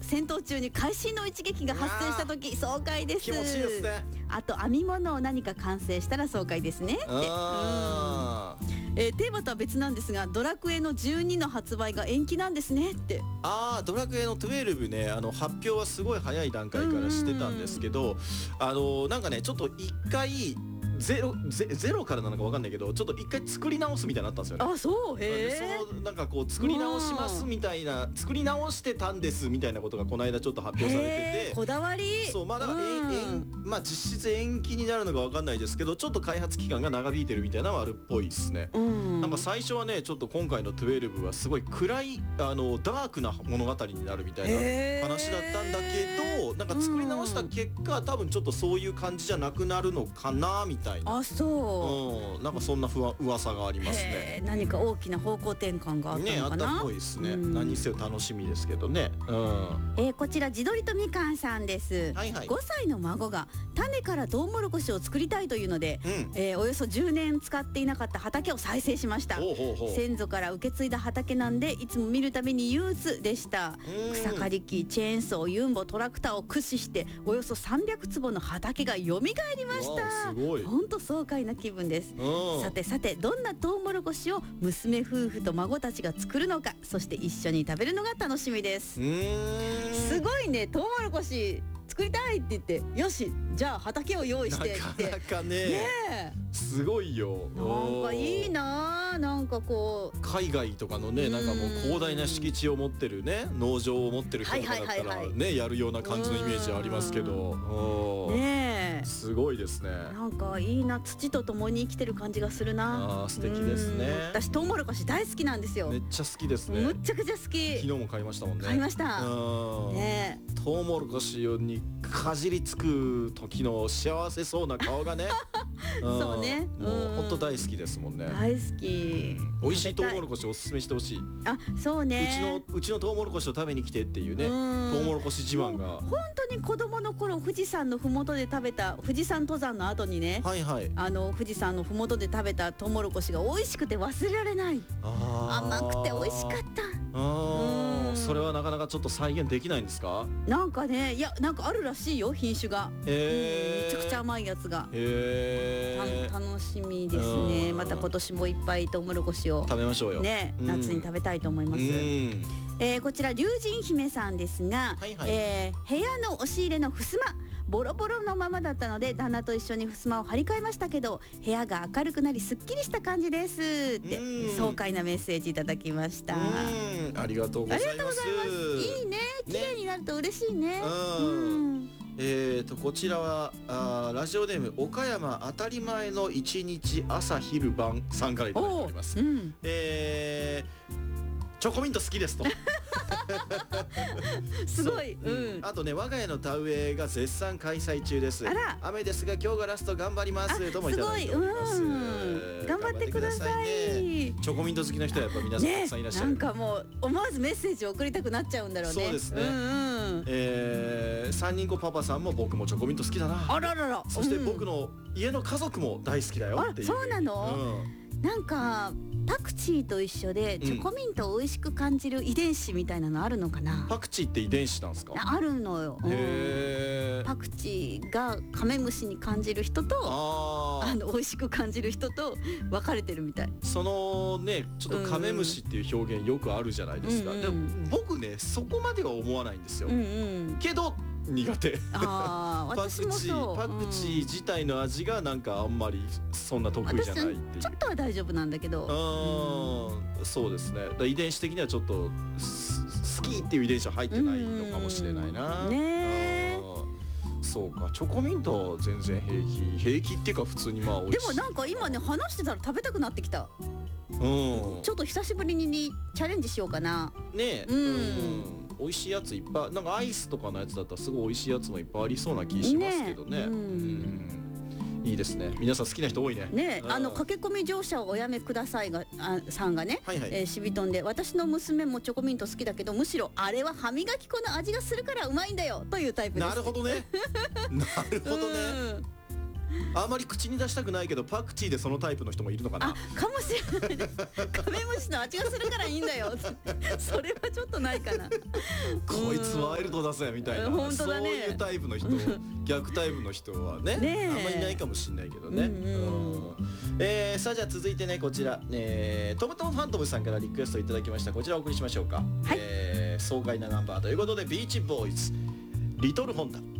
戦闘中に会心の一撃が発生した時爽快です。 気持ちいいですね。 あと編み物を何か完成したら爽快ですねって。テーマとは別なんですが、ドラクエの12の発売が延期なんですねって。 ドラクエの12ね、発表はすごい早い段階からしてたんですけど、なんかねちょっと一回ゼロからなのか分かんないけど、ちょっと一回作り直すみたいになったんですよね。 あ、そう。へえ。 なんかこう作り直しますみたいな、作り直してたんですみたいなことがこの間ちょっと発表されてて、 こだわり。 そう、まあだからまあ実質延期になるのか分かんないですけど、ちょっと開発期間が長引いてるみたいなのはあるっぽいですね。なんか最初はねちょっと今回の12はすごい暗いダークな物語になるみたいな話だったんだけど、なんか作り直した結果多分ちょっとそういう感じじゃなくなるのかなみたいな。 あ、そう。 なんかそんな噂がありますね。 何か大きな方向転換があったのかな。 ね、あったっぽいですね。何にせよ楽しみですけどね。 こちら地鶏とみかんさんです。5歳の孫が種からトウモロコシを作りたいというので、およそ10年使っていなかった畑を再生しました。先祖から受け継いだ畑なんでいつも見るたびに憂鬱でした。草刈り機、チェーンソー、ユンボ、トラクターを駆使しておよそ300坪の畑が蘇りました。ほんと爽快な気分です。さてさて、どんなトウモロコシを娘夫婦と孫たちが作るのか、そして一緒に食べるのが楽しみです。すごいね、トウモロコシ作りたいって言って、よしじゃあ畑を用意してって。 なかなかねすごいよ。 なんかいいな、なんかこう海外とかのね、なんかもう広大な敷地を持ってるね、農場を持ってる人とかだったらねやるような感じのイメージありますけど、ね、すごいですね。 なんかいいな、土と共に生きてる感じがするな。 素敵ですね。 私トウモロコシ大好きなんですよ。 めっちゃ好きですね。 むっちゃくちゃ好き。 昨日も買いましたもんね。 買いましたね。 トウモロコシにかじりつく時の幸せそうな顔がねそうね、 もう本当大好きですもんね。 大好き。 美味しいトウモロコシおすすめしてほしい。 あ、そうね。 うちのトウモロコシを食べに来てっていうね、トウモロコシ自慢が。 本当に子供の頃富士山のふもとで食べた、富士山登山の後にね、富士山のふもとで食べたトウモロコシが美味しくて忘れられない。甘くて美味しかった。 それはなかなかちょっと再現できないんですか？ なんかね、いや、なんかあるらしいよ、品種が。めちゃくちゃ甘いやつが。楽しみですね。また今年もいっぱいトウモロコシを食べましょうよね、夏に食べたいと思います。こちら龍神姫さんですが、部屋の押し入れの襖ボロボロのままだったので旦那と一緒に襖を張り替えましたけど、部屋が明るくなりすっきりした感じですって爽快なメッセージいただきました。 ありがとうございます。 いいね、綺麗になると嬉しいね。 こちらはラジオネーム岡山当たり前の一日朝昼晩さんからいただいております。チョコミント好きですとすごい。 あとね、我が家の田植えが絶賛開催中です。雨ですが今日がラスト頑張りますともいただいております。 頑張ってください。 チョコミント好きな人はやっぱ皆さんたくさんいらっしゃる。 なんかもう思わずメッセージを送りたくなっちゃうんだろうね。 そうですね。3人子パパさんも僕もチョコミント好きだな。 あららら。 そして僕の家の家族も大好きだよっていう。 そうなの？なんかパクチーと一緒でチョコミントを美味しく感じる遺伝子みたいなのあるのかな。 パクチーって遺伝子なんですか？ あるのよ。パクチーがカメムシに感じる人と美味しく感じる人と分かれてるみたい。 そのね、ちょっとカメムシっていう表現よくあるじゃないですか。でも僕ねそこまでは思わないんですよ。けど苦手。パクチー自体の味がなんかあんまりそんな得意じゃないっていう。 ちょっとは大丈夫なんだけど。 そうですね。遺伝子的にはちょっと好きっていう遺伝子は入ってないのかもしれないな。そうか、チョコミントは全然平気っていうか普通にまあ美味しい。 でもなんか今ね話してたら食べたくなってきた。ちょっと久しぶりにチャレンジしようかな。 ねえ。美味しいやついっぱい、なんかアイスとかのやつだったらすごい美味しいやつもいっぱいありそうな気しますけどね。いいですね。皆さん好きな人多いね。 駆け込み乗車をおやめくださいがさんがね、シビトンで私の娘もチョコミント好きだけどむしろあれは歯磨き粉の味がするからうまいんだよというタイプです。 なるほどね。なるほどね。 あまり口に出したくないけどパクチーでそのタイプの人もいるのかな。 かもしれない。カメムシの味がするからいいんだよ。それはちょっとないかな。 こいつワイルドだぜみたいな、 本当だね、 そういうタイプの人逆タイプの人はね、あんまりいないかもしれないけどね。さあじゃあ続いてね、こちら、トムトムファントムさんからリクエストいただきました。こちらをお送りしましょうか。爽快なナンバーということで、ビーチボーイズリトルホンダ。